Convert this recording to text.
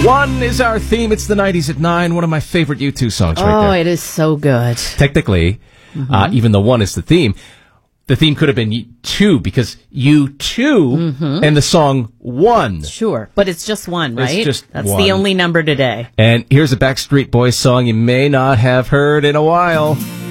One is our theme. It's the 90s at 9. One of my favorite U2 songs right there. Oh, it is so good. Technically, even though one is the theme could have been two because U2 and the song One. Sure, but it's just one, right? It's just That's one. the only number today. And here's a Backstreet Boys song you may not have heard in a while.